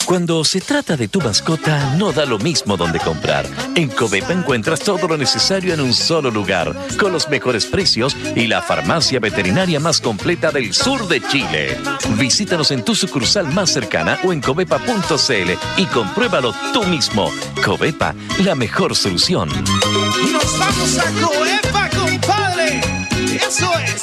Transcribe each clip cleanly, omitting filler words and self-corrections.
Cuando se trata de tu mascota, no da lo mismo donde comprar. En Covepa encuentras todo lo necesario en un solo lugar, con los mejores precios y la farmacia veterinaria más completa del sur de Chile. Visítanos en tu sucursal más cercana o en covepa.cl y compruébalo tú mismo. Covepa, la mejor solución. ¡Nos vamos a Covepa, compadre! ¡Eso es!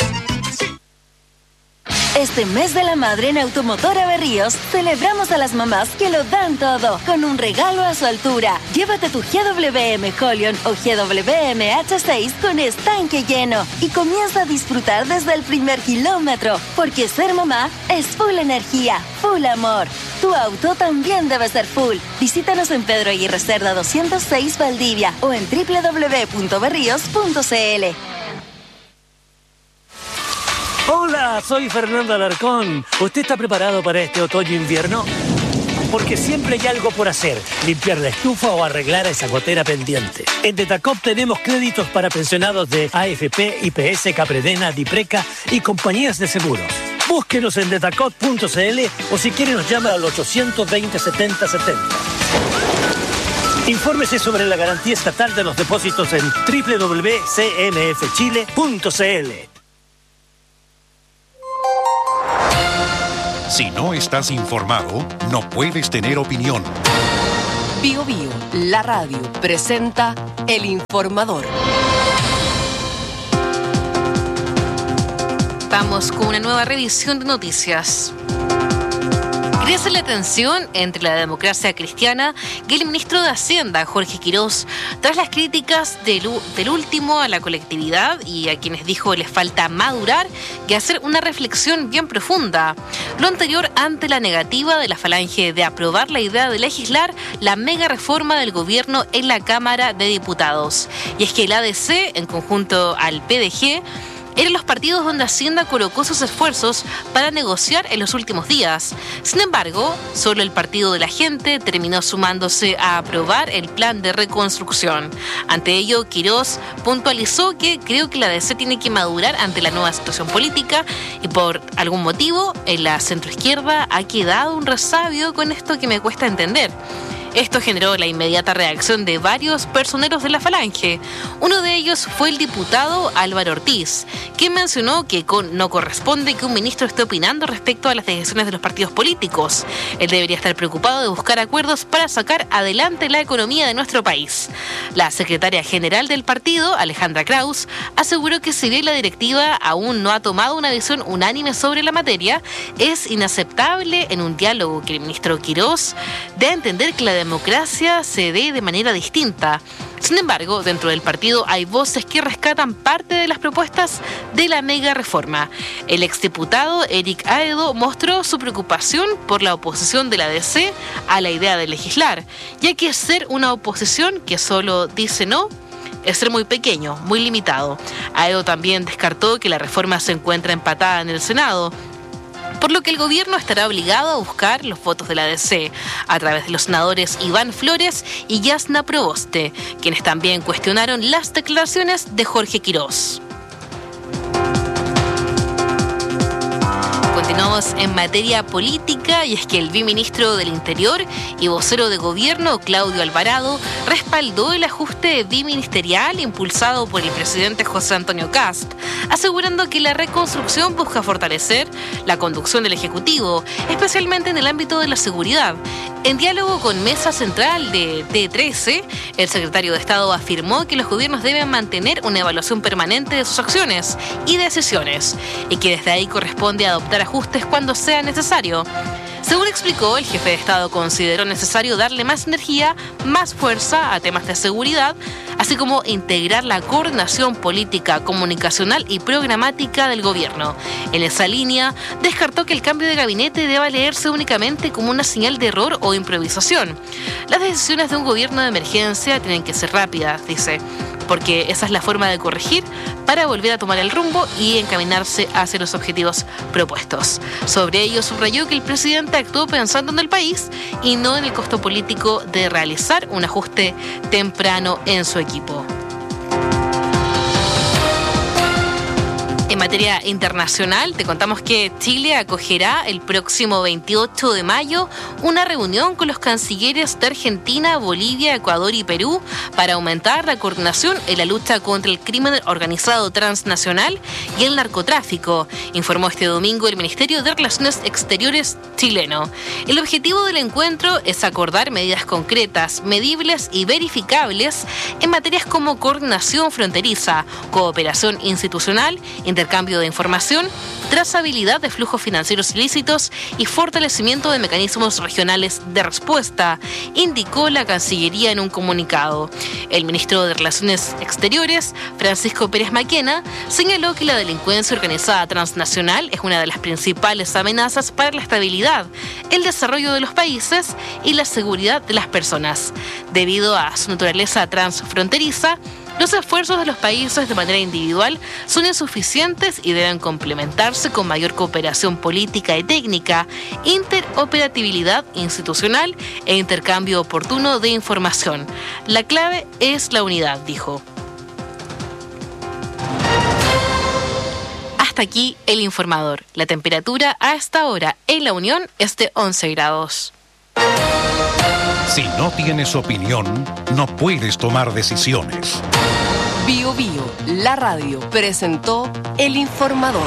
Este mes de la madre en Automotora Berríos celebramos a las mamás que lo dan todo con un regalo a su altura. Llévate tu GWM Holion o GWM H6 con estanque lleno y comienza a disfrutar desde el primer kilómetro, porque ser mamá es full energía, full amor. Tu auto también debe ser full. Visítanos en Pedro Aguirre Cerda 206 Valdivia o en www.berrios.cl. Hola, soy Fernando Alarcón. ¿Usted está preparado para este otoño-invierno? Porque siempre hay algo por hacer, limpiar la estufa o arreglar esa gotera pendiente. En Detacop tenemos créditos para pensionados de AFP, IPS, Capredena, Dipreca y compañías de seguros. Búsquenos en detacop.cl o si quiere nos llama al 820 70 70. Infórmese sobre la garantía estatal de los depósitos en www.cmfchile.cl. Si no estás informado, no puedes tener opinión. Bio Bio, la radio, presenta El Informador. Vamos con una nueva revisión de noticias. Crece la tensión entre la democracia cristiana y el ministro de Hacienda, Jorge Quirós, tras las críticas del último a la colectividad y a quienes dijo les falta madurar y hacer una reflexión bien profunda. Lo anterior ante la negativa de la Falange de aprobar la idea de legislar la mega reforma del gobierno en la Cámara de Diputados. Y es que el ADC, en conjunto al PDG, eran los partidos donde Hacienda colocó sus esfuerzos para negociar en los últimos días. Sin embargo, solo el Partido de la Gente terminó sumándose a aprobar el plan de reconstrucción. Ante ello, Quirós puntualizó que creo que la DC tiene que madurar ante la nueva situación política y por algún motivo en la centroizquierda ha quedado un resabio con esto que me cuesta entender. Esto generó la inmediata reacción de varios personeros de la Falange. Uno de ellos fue el diputado Álvaro Ortiz, quien mencionó que no corresponde que un ministro esté opinando respecto a las decisiones de los partidos políticos. Él debería estar preocupado de buscar acuerdos para sacar adelante la economía de nuestro país. La secretaria general del partido, Alejandra Kraus, aseguró que si bien la directiva aún no ha tomado una visión unánime sobre la materia, es inaceptable en un diálogo que el ministro Quirós dé a entender que la democracia se dé de manera distinta. Sin embargo, dentro del partido hay voces que rescatan parte de las propuestas de la mega reforma. El exdiputado Eric Aedo mostró su preocupación por la oposición de la DC a la idea de legislar, ya que ser una oposición que solo dice no es ser muy pequeño, muy limitado. Aedo también descartó que la reforma se encuentra empatada en el Senado, por lo que el gobierno estará obligado a buscar los votos de la DC a través de los senadores Iván Flores y Yasna Proboste, quienes también cuestionaron las declaraciones de Jorge Quirós. Continuamos en materia política y es que el viceministro del Interior y vocero de gobierno, Claudio Alvarado, respaldó el ajuste biministerial impulsado por el presidente José Antonio Kast, asegurando que la reconstrucción busca fortalecer la conducción del Ejecutivo, especialmente en el ámbito de la seguridad. En diálogo con Mesa Central de T13, el secretario de Estado afirmó que los gobiernos deben mantener una evaluación permanente de sus acciones y decisiones y que desde ahí corresponde adoptar ajustes cuando sea necesario. Según explicó, el jefe de Estado consideró necesario darle más energía, más fuerza a temas de seguridad, así como integrar la coordinación política, comunicacional y programática del gobierno. En esa línea, descartó que el cambio de gabinete deba leerse únicamente como una señal de error o improvisación. Las decisiones de un gobierno de emergencia tienen que ser rápidas, dice, porque esa es la forma de corregir para volver a tomar el rumbo y encaminarse hacia los objetivos propuestos. Sobre ello, subrayó que el presidente actuó pensando en el país y no en el costo político de realizar un ajuste temprano en su equipo. En materia internacional, te contamos que Chile acogerá el próximo 28 de mayo una reunión con los cancilleres de Argentina, Bolivia, Ecuador y Perú para aumentar la coordinación en la lucha contra el crimen organizado transnacional y el narcotráfico, informó este domingo el Ministerio de Relaciones Exteriores chileno. El objetivo del encuentro es acordar medidas concretas, medibles y verificables en materias como coordinación fronteriza, cooperación institucional, intercambio de información, trazabilidad de flujos financieros ilícitos y fortalecimiento de mecanismos regionales de respuesta, indicó la Cancillería en un comunicado. El ministro de Relaciones Exteriores, Francisco Pérez Maquena, señaló que la delincuencia organizada transnacional es una de las principales amenazas para la estabilidad, el desarrollo de los países y la seguridad de las personas. Debido a su naturaleza transfronteriza, los esfuerzos de los países de manera individual son insuficientes y deben complementarse con mayor cooperación política y técnica, interoperabilidad institucional e intercambio oportuno de información. La clave es la unidad, dijo. Hasta aquí el informador. La temperatura a esta hora en La Unión es de 11 grados. Si no tienes opinión, no puedes tomar decisiones. Bio Bio, la radio, presentó El Informador.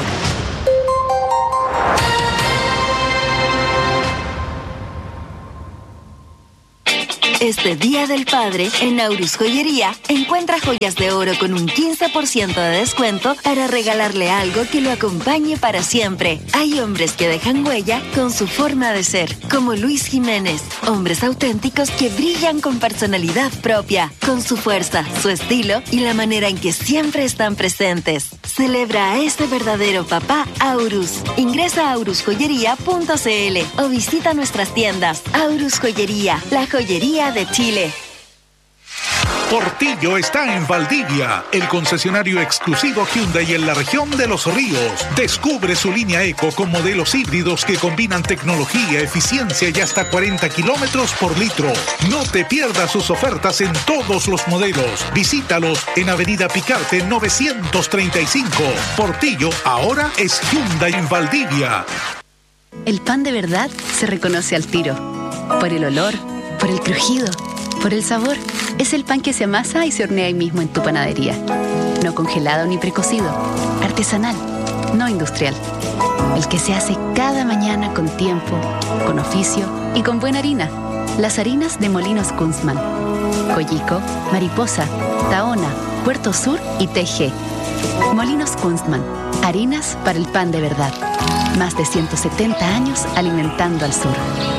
Este Día del Padre, en Aurus Joyería, encuentra joyas de oro con un 15% de descuento para regalarle algo que lo acompañe para siempre. Hay hombres que dejan huella con su forma de ser, como Luis Jiménez. Hombres auténticos que brillan con personalidad propia, con su fuerza, su estilo y la manera en que siempre están presentes. Celebra a ese verdadero papá Aurus. Ingresa a aurusjoyería.cl o visita nuestras tiendas. Aurus Joyería, la joyería de Chile. Portillo está en Valdivia, el concesionario exclusivo Hyundai en la región de Los Ríos. Descubre su línea Eco con modelos híbridos que combinan tecnología, eficiencia y hasta 40 kilómetros por litro. No te pierdas sus ofertas en todos los modelos. Visítalos en Avenida Picarte 935. Portillo ahora es Hyundai en Valdivia. El pan de verdad se reconoce al tiro. Por el olor, por el crujido, por el sabor. Es el pan que se amasa y se hornea ahí mismo en tu panadería. No congelado ni precocido. Artesanal, no industrial. El que se hace cada mañana con tiempo, con oficio y con buena harina. Las harinas de Molinos Kunstmann. Coyico, Mariposa, Tahona, Puerto Sur y TG. Molinos Kunstmann. Harinas para el pan de verdad. Más de 170 años alimentando al sur.